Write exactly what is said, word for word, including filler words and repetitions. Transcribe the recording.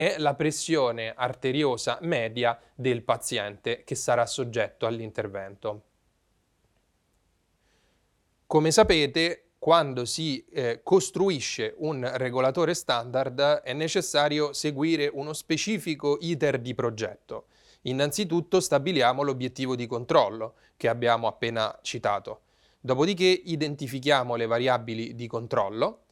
è la pressione arteriosa media del paziente che sarà soggetto all'intervento. Come sapete, quando si eh, costruisce un regolatore standard è necessario seguire uno specifico iter di progetto. Innanzitutto stabiliamo l'obiettivo di controllo, che abbiamo appena citato. Dopodiché identifichiamo le variabili di controllo